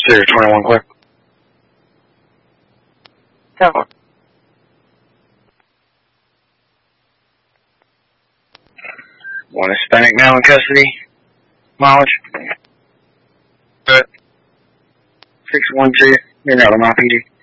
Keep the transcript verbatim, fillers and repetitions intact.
Zero twenty-one clear. Tower. One Hispanic male in custody. Mileage. Good. six one two. You're not on my P D.